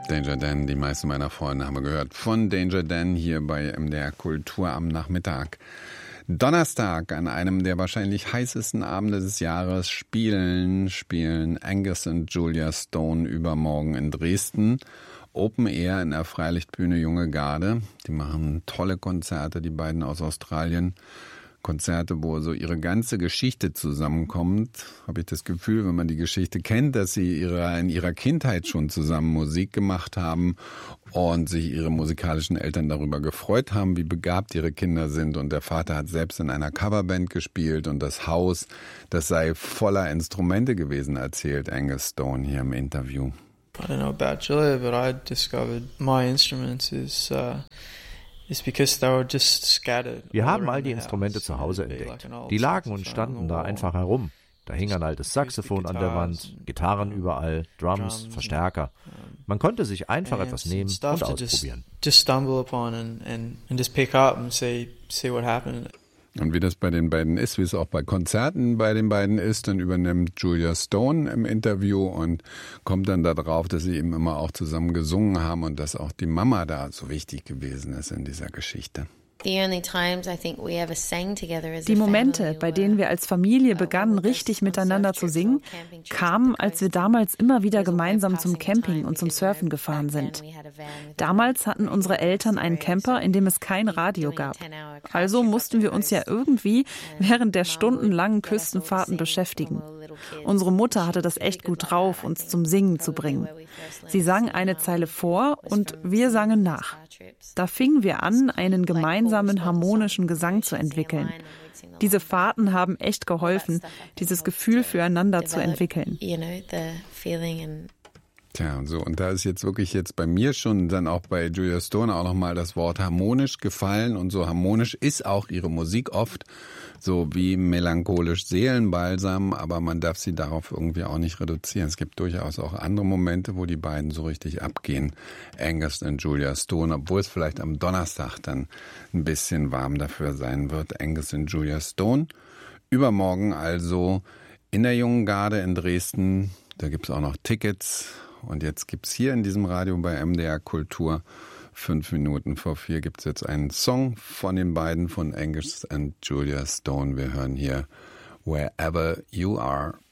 Danger Dan, die meisten meiner Freunde haben wir gehört von Danger Dan hier bei MDR Kultur am Nachmittag. Donnerstag, an einem der wahrscheinlich heißesten Abende des Jahres, spielen Angus und Julia Stone übermorgen in Dresden. Open Air in der Freilichtbühne Junge Garde. Die machen tolle Konzerte, die beiden aus Australien. Konzerte, wo so ihre ganze Geschichte zusammenkommt, habe ich das Gefühl, wenn man die Geschichte kennt, dass sie in ihrer Kindheit schon zusammen Musik gemacht haben und sich ihre musikalischen Eltern darüber gefreut haben, wie begabt ihre Kinder sind. Und der Vater hat selbst in einer Coverband gespielt und das Haus, das sei voller Instrumente gewesen, erzählt Angus Stone hier im Interview. I don't know about Julia, but I discovered my instruments is Wir haben all die Instrumente zu Hause entdeckt. Die lagen und standen da einfach herum. Da hing ein altes Saxophon an der Wand, Gitarren überall, Drums, Verstärker. Man konnte sich einfach etwas nehmen und ausprobieren. Und wie das bei den beiden ist, wie es auch bei Konzerten bei den beiden ist, dann übernimmt Julia Stone im Interview und kommt dann darauf, dass sie eben immer auch zusammen gesungen haben und dass auch die Mama da so wichtig gewesen ist in dieser Geschichte. Die Momente, bei denen wir als Familie begannen, richtig miteinander zu singen, kamen, als wir damals immer wieder gemeinsam zum Camping und zum Surfen gefahren sind. Damals hatten unsere Eltern einen Camper, in dem es kein Radio gab. Also mussten wir uns ja irgendwie während der stundenlangen Küstenfahrten beschäftigen. Unsere Mutter hatte das echt gut drauf, uns zum Singen zu bringen. Sie sang eine Zeile vor und wir sangen nach. Da fingen wir an, einen gemeinsamen harmonischen Gesang zu entwickeln. Diese Fahrten haben echt geholfen, dieses Gefühl füreinander zu entwickeln. Tja, und da ist jetzt bei mir schon, dann auch bei Julia Stone auch nochmal das Wort harmonisch gefallen und so harmonisch ist auch ihre Musik oft, so wie melancholisch Seelenbalsam, aber man darf sie darauf irgendwie auch nicht reduzieren. Es gibt durchaus auch andere Momente, wo die beiden so richtig abgehen, Angus und Julia Stone, obwohl es vielleicht am Donnerstag dann ein bisschen warm dafür sein wird, Angus und Julia Stone. Übermorgen also in der Jungen Garde in Dresden, da gibt es auch noch Tickets. Und jetzt gibt's hier in diesem Radio bei MDR Kultur 5 Minuten vor 4 gibt's jetzt einen Song von den beiden, von Angus und Julia Stone. Wir hören hier Wherever You Are.